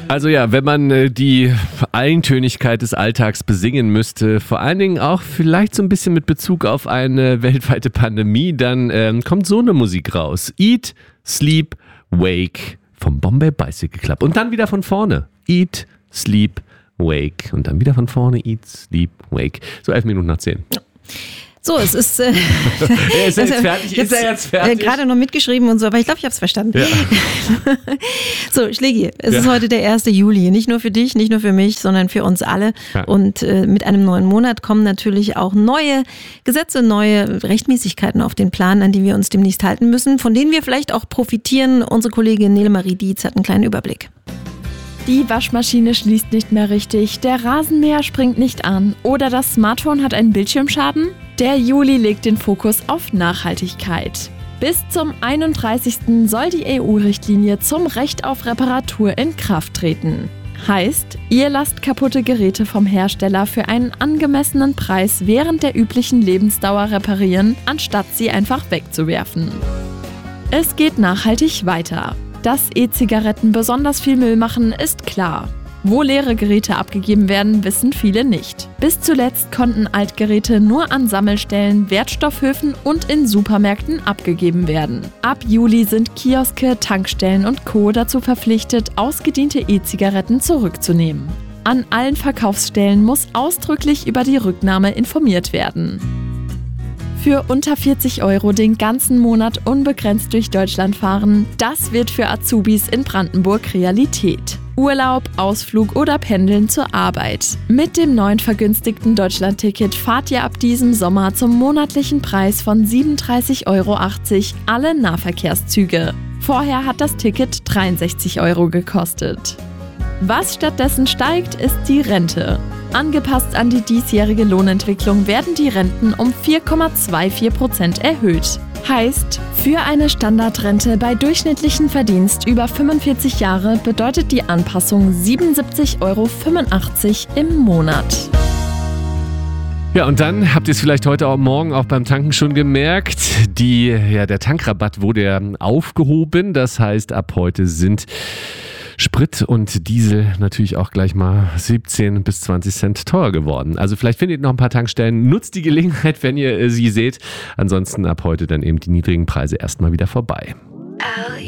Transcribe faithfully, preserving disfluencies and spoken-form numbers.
Also ja, wenn man äh, die Eintönigkeit des Alltags besingen müsste, vor allen Dingen auch vielleicht so ein bisschen mit Bezug auf eine weltweite Pandemie, dann ähm, kommt so eine Musik raus. Eat, Sleep, Wake vom Bombay Bicycle Club. Und dann wieder von vorne. Eat, Sleep, Wake. Und dann wieder von vorne. Eat, Sleep, Wake. So elf Minuten nach zehn. So, es ist... Äh, ist er jetzt fertig? Ist er jetzt fertig? Äh, gerade noch mitgeschrieben und so, aber ich glaube, ich habe es verstanden. Ja. So, Schlägi, es Ja. ist heute der erste Juli. Nicht nur für dich, nicht nur für mich, sondern für uns alle. Ja. Und äh, mit einem neuen Monat kommen natürlich auch neue Gesetze, neue Rechtmäßigkeiten auf den Plan, an die wir uns demnächst halten müssen, von denen wir vielleicht auch profitieren. Unsere Kollegin Nele Marie Dietz hat einen kleinen Überblick. Die Waschmaschine schließt nicht mehr richtig, der Rasenmäher springt nicht an oder das Smartphone hat einen Bildschirmschaden? Der Juli legt den Fokus auf Nachhaltigkeit. Bis zum einunddreißigsten soll die E U-Richtlinie zum Recht auf Reparatur in Kraft treten. Heißt, ihr lasst kaputte Geräte vom Hersteller für einen angemessenen Preis während der üblichen Lebensdauer reparieren, anstatt sie einfach wegzuwerfen. Es geht nachhaltig weiter. Dass E-Zigaretten besonders viel Müll machen, ist klar. Wo leere Geräte abgegeben werden, wissen viele nicht. Bis zuletzt konnten Altgeräte nur an Sammelstellen, Wertstoffhöfen und in Supermärkten abgegeben werden. Ab Juli sind Kioske, Tankstellen und Co. dazu verpflichtet, ausgediente E-Zigaretten zurückzunehmen. An allen Verkaufsstellen muss ausdrücklich über die Rücknahme informiert werden. Für unter vierzig Euro den ganzen Monat unbegrenzt durch Deutschland fahren, das wird für Azubis in Brandenburg Realität. Urlaub, Ausflug oder Pendeln zur Arbeit. Mit dem neuen vergünstigten Deutschland-Ticket fahrt ihr ab diesem Sommer zum monatlichen Preis von siebenunddreißig Euro achtzig alle Nahverkehrszüge. Vorher hat das Ticket dreiundsechzig Euro gekostet. Was stattdessen steigt, ist die Rente. Angepasst an die diesjährige Lohnentwicklung werden die Renten um vier Komma vierundzwanzig Prozent erhöht. Heißt, für eine Standardrente bei durchschnittlichem Verdienst über fünfundvierzig Jahre bedeutet die Anpassung siebenundsiebzig Euro fünfundachtzig im Monat. Ja, und dann habt ihr es vielleicht heute auch morgen auch beim Tanken schon gemerkt. Die, ja, der Tankrabatt wurde ja aufgehoben. Das heißt, ab heute sind Sprit und Diesel natürlich auch gleich mal siebzehn bis zwanzig Cent teurer geworden. Also vielleicht findet ihr noch ein paar Tankstellen. Nutzt die Gelegenheit, wenn ihr sie seht. Ansonsten ab heute dann eben die niedrigen Preise erstmal wieder vorbei.